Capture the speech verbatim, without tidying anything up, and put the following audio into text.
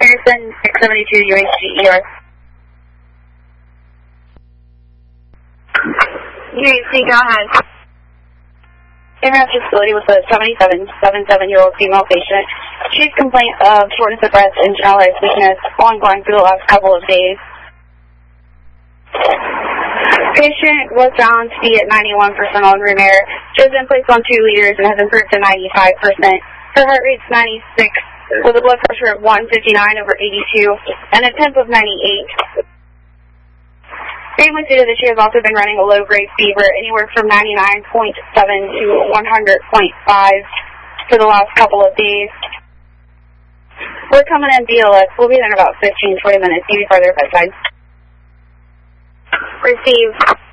Pearson, six seventy-two U H G E R. U H G, go ahead. In-route facility with a seventy-seven, seventy-seven-year-old female patient. She's complaint of shortness of breath and generalized weakness ongoing for the last couple of days. Patient was found to be at ninety-one percent on room air. She has been placed on two liters and has improved to ninety-five percent. Her heart rate's ninety-six with a blood pressure of one fifty-nine over eighty-two and a temp of ninety-eight. Family stated that she has also been running a low-grade fever anywhere from ninety-nine point seven to one hundred point five for the last couple of days. We're coming in B L S. We'll be there in about fifteen, twenty minutes, maybe farther bedside. Received.